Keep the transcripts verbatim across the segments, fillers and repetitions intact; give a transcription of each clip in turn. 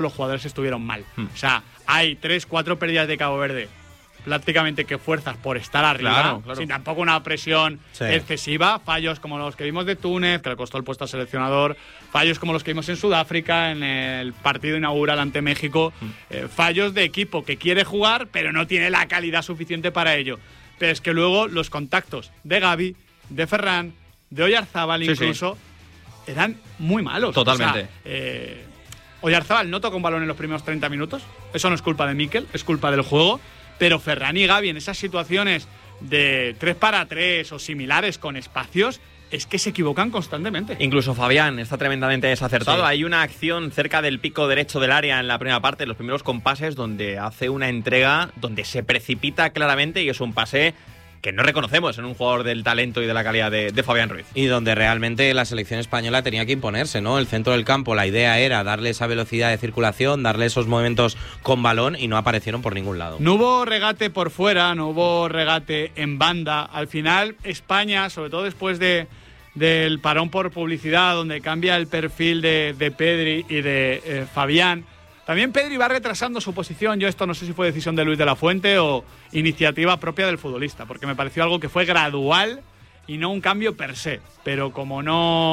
los jugadores estuvieron mal. Hmm. O sea, hay tres, cuatro pérdidas de Cabo Verde prácticamente que fuerzas por estar arriba, claro, claro. sin tampoco una presión sí. excesiva, fallos como los que vimos de Túnez, que le costó el puesto al seleccionador, fallos como los que vimos en Sudáfrica, en el partido inaugural ante México, mm. eh, fallos de equipo que quiere jugar, pero no tiene la calidad suficiente para ello. Pero es que luego los contactos de Gavi, de Ferran, de Oyarzábal sí, incluso, sí. eran muy malos. Totalmente. O sea, eh, Oyarzábal no toca un balón en los primeros treinta minutos, eso no es culpa de Mikel, es culpa del juego. Pero Ferran y Gavi en esas situaciones de tres para tres o similares con espacios, es que se equivocan constantemente. Incluso Fabián está tremendamente desacertado. Sí. Hay una acción cerca del pico derecho del área en la primera parte, en los primeros compases, donde hace una entrega donde se precipita claramente y es un pase que no reconocemos en un jugador del talento y de la calidad de, de Fabián Ruiz. Y donde realmente la selección española tenía que imponerse, ¿no? El centro del campo, la idea era darle esa velocidad de circulación, darle esos movimientos con balón y no aparecieron por ningún lado. No hubo regate por fuera, no hubo regate en banda. Al final, España, sobre todo después de, del parón por publicidad, donde cambia el perfil de, de Pedri y de eh, Fabián, también Pedri va retrasando su posición. Yo esto no sé si fue decisión de Luis de la Fuente o iniciativa propia del futbolista, porque me pareció algo que fue gradual y no un cambio per se. Pero como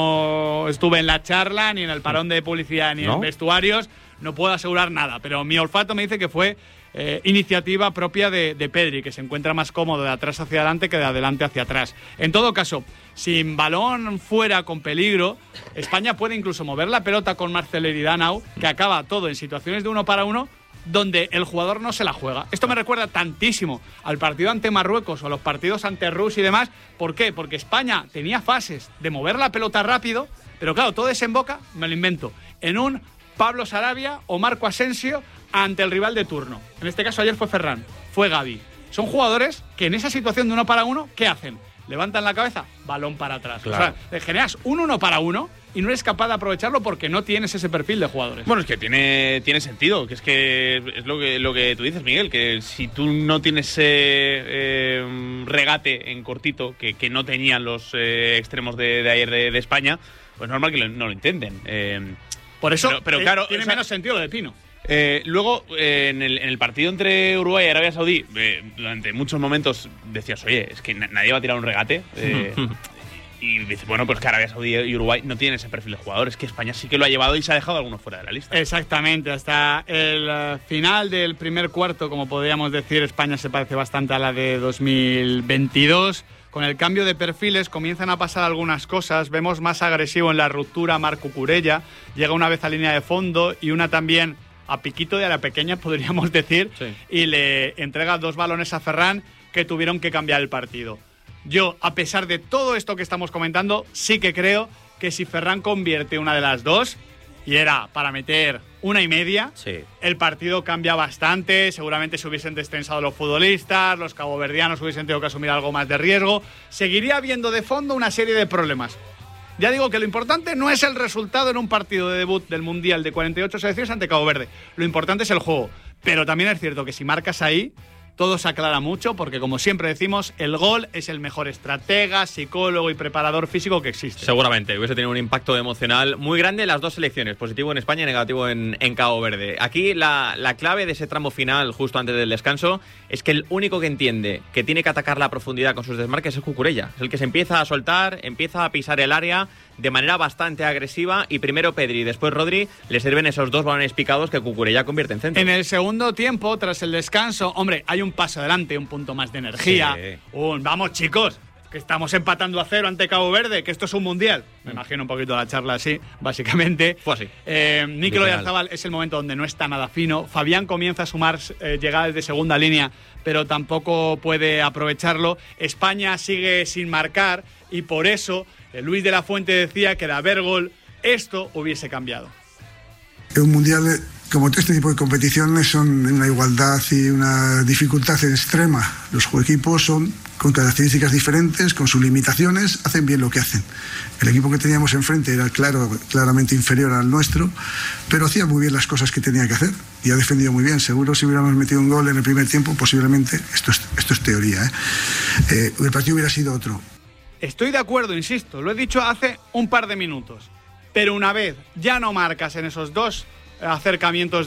no estuve en la charla, ni en el parón de publicidad, ni ¿no? en vestuarios, no puedo asegurar nada. Pero mi olfato me dice que fue eh, iniciativa propia de, de Pedri, que se encuentra más cómodo de atrás hacia adelante que de adelante hacia atrás. En todo caso, sin balón fuera, con peligro, España puede incluso mover la pelota con más celeridad, Nau, que acaba todo en situaciones de uno para uno, donde el jugador no se la juega. Esto me recuerda tantísimo al partido ante Marruecos o a los partidos ante Rusia y demás. ¿Por qué? Porque España tenía fases de mover la pelota rápido, pero claro, todo desemboca, me lo invento, en un Pablo Sarabia o Marco Asensio ante el rival de turno. En este caso ayer fue Ferran, fue Gavi. Son jugadores que en esa situación de uno para uno, ¿qué hacen? Levantan la cabeza, balón para atrás. Claro. O sea, le generas un uno para uno y no eres capaz de aprovecharlo porque no tienes ese perfil de jugadores. Bueno, es que tiene, tiene sentido, que es que es lo que, lo que tú dices, Miguel, que si tú no tienes eh, eh, regate en cortito, que, que no tenían los eh, extremos de, de ayer de, de España, pues normal que lo, no lo intenten. Eh, Por eso pero, pero claro, tiene o sea, menos sentido lo de Pino. Eh, luego, eh, en, el, en el partido entre Uruguay y Arabia Saudí, eh, durante muchos momentos decías, oye, es que na- nadie va a tirar un regate. Eh, y dices, bueno, pues que Arabia Saudí y Uruguay no tienen ese perfil de jugadores, que España sí que lo ha llevado y se ha dejado algunos fuera de la lista. Exactamente, hasta el uh, final del primer cuarto, como podríamos decir, España se parece bastante a la de dos mil veintidós. Con el cambio de perfiles comienzan a pasar algunas cosas. Vemos más agresivo en la ruptura Marco Cucurella, llega una vez a línea de fondo y una también a piquito de la pequeña, podríamos decir, sí. y le entrega dos balones a Ferran que tuvieron que cambiar el partido. Yo, a pesar de todo esto que estamos comentando, sí que creo que si Ferran convierte una de las dos, y era para meter una y media, sí. el partido cambia bastante, seguramente se hubiesen destensado los futbolistas, los caboverdianos hubiesen tenido que asumir algo más de riesgo, seguiría habiendo de fondo una serie de problemas. Ya digo que lo importante no es el resultado en un partido de debut del Mundial de cuarenta y ocho selecciones ante Cabo Verde. Lo importante es el juego. Pero también es cierto que si marcas ahí, todo se aclara mucho, porque como siempre decimos, el gol es el mejor estratega, psicólogo y preparador físico que existe. Seguramente, hubiese tenido un impacto emocional muy grande en las dos selecciones, positivo en España y negativo en, en Cabo Verde. Aquí la, la clave de ese tramo final, justo antes del descanso, es que el único que entiende que tiene que atacar la profundidad con sus desmarques es Cucurella. Es el que se empieza a soltar, empieza a pisar el área de manera bastante agresiva, y primero Pedri y después Rodri le sirven esos dos balones picados que Cucurella convierte en centro. En el segundo tiempo, tras el descanso, hombre, hay un paso adelante, un punto más de energía. Sí. Un, vamos chicos, que estamos empatando a cero ante Cabo Verde, que esto es un mundial. Me imagino un poquito la charla así, básicamente. Fue así. Eh, Mikel Oyarzabal es el momento donde no está nada fino. Fabián comienza a sumar eh, llegadas de segunda línea, pero tampoco puede aprovecharlo. España sigue sin marcar y por eso eh, Luis de la Fuente decía que de haber gol esto hubiese cambiado. Un mundial, como este tipo de competiciones, son una igualdad y una dificultad extrema. Los equipos son con características diferentes, con sus limitaciones, hacen bien lo que hacen. El equipo que teníamos enfrente era claro, claramente inferior al nuestro, pero hacía muy bien las cosas que tenía que hacer y ha defendido muy bien. Seguro si hubiéramos metido un gol en el primer tiempo, posiblemente, esto es, esto es teoría, ¿eh? Eh, el partido hubiera sido otro. Estoy de acuerdo, insisto, lo he dicho hace un par de minutos. Pero una vez ya no marcas en esos dos acercamientos